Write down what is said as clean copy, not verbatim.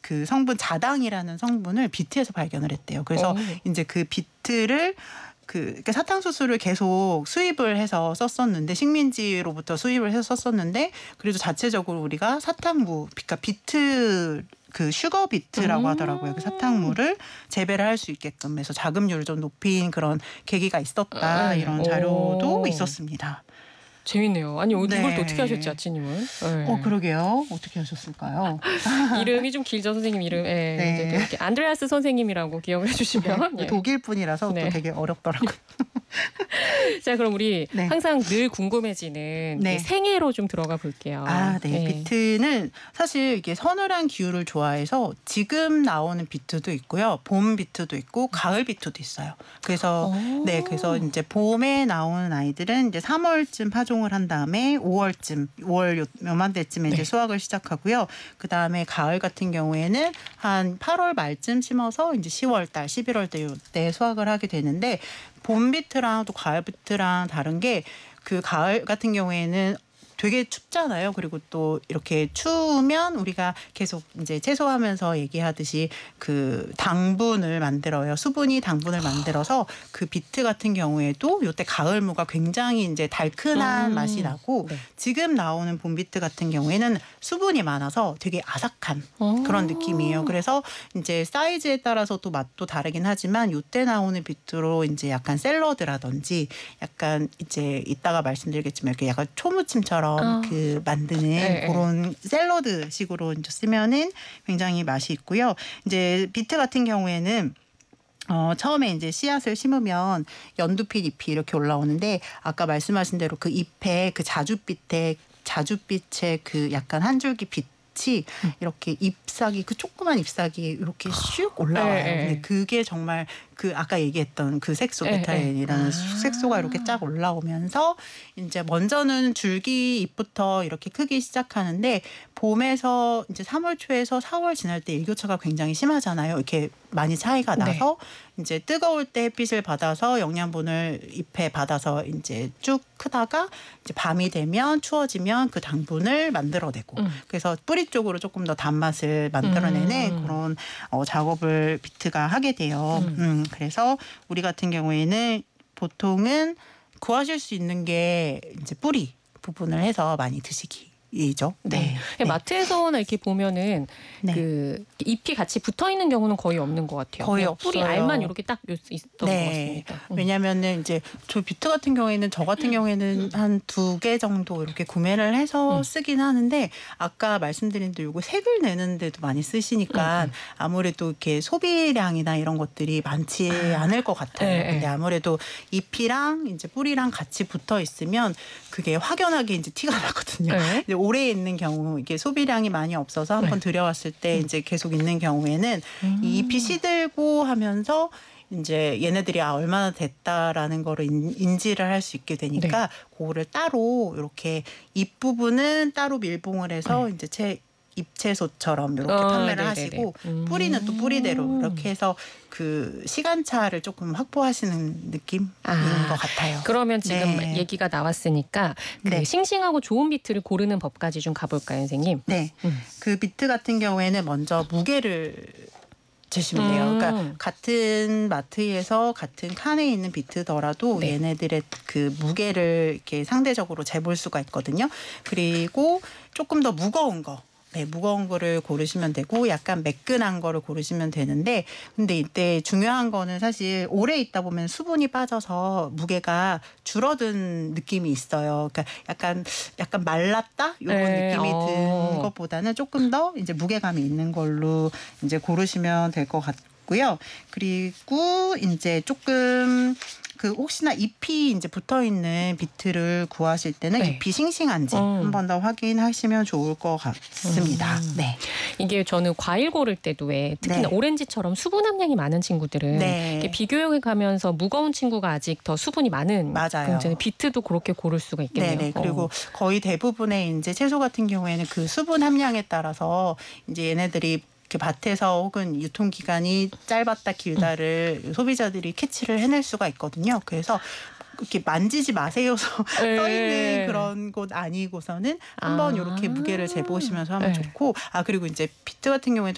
그 성분 자당이라는 성분을 비트에서 발견을 했대요. 그래서 이제 그 비트를 그러니까 사탕수수를 계속 수입을 해서 썼었는데 식민지로부터 수입을 해서 썼었는데 그래도 자체적으로 우리가 사탕무, 그러니까 비트 그 슈거 비트라고 하더라고요. 그 사탕물을 재배를 할 수 있게끔 해서 자급률을 좀 높인 그런 계기가 있었다. 이런 자료도 있었습니다. 재밌네요. 아니 네. 이걸 또 어떻게 하셨지, 아치님은? 네. 그러게요. 어떻게 하셨을까요? 이름이 좀 길죠, 선생님 이름. 네. 네. 이제 또 이렇게 안드레아스 선생님이라고 기억을 해주시면. 네. 독일 분이라서 또 되게 어렵더라고요. 자, 그럼 우리 항상 늘 궁금해지는 생애로 좀 들어가 볼게요. 네. 비트는 사실 이게 서늘한 기후를 좋아해서 지금 나오는 비트도 있고요. 봄 비트도 있고 가을 비트도 있어요. 그래서 그래서 이제 봄에 나오는 아이들은 이제 3월쯤 파종을 한 다음에 5월 요맘때쯤에 이제 수확을 시작하고요. 그다음에 가을 같은 경우에는 한 8월 말쯤 심어서 이제 10월 달, 11월 달 이때 수확을 하게 되는데 봄 비트랑 또 가을 비트랑 다른 게 그 가을 같은 경우에는 되게 춥잖아요. 그리고 또 이렇게 추우면 우리가 계속 이제 채소하면서 얘기하듯이 그 당분을 만들어요. 수분이 당분을 만들어서 그 비트 같은 경우에도 요때 가을무가 굉장히 이제 달큰한 맛이 나고 지금 나오는 봄 비트 같은 경우에는 수분이 많아서 되게 아삭한 그런 느낌이에요. 그래서 이제 사이즈에 따라서 또 맛도 다르긴 하지만 요때 나오는 비트로 이제 약간 샐러드라든지 약간 이제 이따가 말씀드리겠지만 이렇게 약간 초무침처럼 그 만드는 그런 샐러드식으로 이제 쓰면은 굉장히 맛이 있고요. 이제 비트 같은 경우에는 처음에 이제 씨앗을 심으면 연두빛 잎이 이렇게 올라오는데 아까 말씀하신 대로 그 잎에 그 자줏빛의 그 약간 한 줄기 빛이 이렇게 잎사귀 그 조그만 잎사귀 이렇게 슉 올라와요. 근데 그게 정말 그 아까 얘기했던 그 색소 베타엔이라는 색소가 이렇게 쫙 올라오면서 이제 먼저는 줄기 잎부터 이렇게 크기 시작하는데 봄에서 이제 3월 초에서 4월 지날 때 일교차가 굉장히 심하잖아요. 이렇게 많이 차이가 나서 이제 뜨거울 때 햇빛을 받아서 영양분을 잎에 받아서 이제 쭉 크다가 이제 밤이 되면 추워지면 그 당분을 만들어내고 그래서 뿌리 쪽으로 조금 더 단맛을 만들어내는 그런 작업을 비트가 하게 돼요. 그래서 우리 같은 경우에는 보통은 구하실 수 있는 게 이제 뿌리 부분을 해서 많이 드시기죠. 마트에서나 이렇게 보면은 그 잎이 같이 붙어 있는 경우는 거의 없는 것 같아요. 거의 없어요. 뿌리 알만 이렇게 딱 있던 것 같습니다. 왜냐면은 이제 저 비트 같은 경우에는 저 같은 경우에는 한 2개 정도 이렇게 구매를 해서 쓰긴 하는데 아까 말씀드린 대로 요거 색을 내는데도 많이 쓰시니까 아무래도 이렇게 소비량이나 이런 것들이 많지 않을 것 같아요. 근데 아무래도 잎이랑 이제 뿌리랑 같이 붙어 있으면 그게 확연하게 이제 티가 나거든요. 오래 있는 경우 이게 소비량이 많이 없어서 한번 들여왔을 때 이제 계속 있는 경우에는 이 잎이 시들고 하면서 이제 얘네들이 얼마나 됐다라는 거를 인지를 할 수 있게 되니까 그거를 따로 이렇게 잎 부분은 따로 밀봉을 해서 이제 잎채소처럼 이렇게 판매를 하시고 뿌리는 또 뿌리대로 이렇게 해서 그 시간차를 조금 확보하시는 느낌인 것 같아요. 그러면 지금 얘기가 나왔으니까 그 싱싱하고 좋은 비트를 고르는 법까지 좀 가볼까요, 선생님? 그 비트 같은 경우에는 먼저 무게를 재시면 돼요. 그러니까 같은 마트에서 같은 칸에 있는 비트더라도 얘네들의 그 무게를 이렇게 상대적으로 재볼 수가 있거든요. 그리고 조금 더 무거운 거. 무거운 거를 고르시면 되고 약간 매끈한 거를 고르시면 되는데 근데 이때 중요한 거는 사실 오래 있다 보면 수분이 빠져서 무게가 줄어든 느낌이 있어요. 그러니까 약간 말랐다 이런 느낌이 든 것보다는 조금 더 이제 무게감이 있는 걸로 이제 고르시면 될 것 같고요. 그리고 이제 조금 그 혹시나 잎이 이제 붙어 있는 비트를 구하실 때는 잎이 싱싱한지 한 번 더 확인하시면 좋을 것 같습니다. 이게 저는 과일 고를 때도 왜 특히나 오렌지처럼 수분 함량이 많은 친구들은 이렇게 비교해 가면서 무거운 친구가 아직 더 수분이 많은 굉장히 비트도 그렇게 고를 수가 있겠네요. 그리고 거의 대부분의 이제 채소 같은 경우에는 그 수분 함량에 따라서 이제 얘네들이 이렇게 밭에서 혹은 유통기간이 짧았다 길다를 소비자들이 캐치를 해낼 수가 있거든요. 그래서 이렇게 만지지 마세요 써있는 그런 곳 아니고서는 한번 이렇게 무게를 재보시면서 하면 좋고 그리고 이제 비트 같은 경우에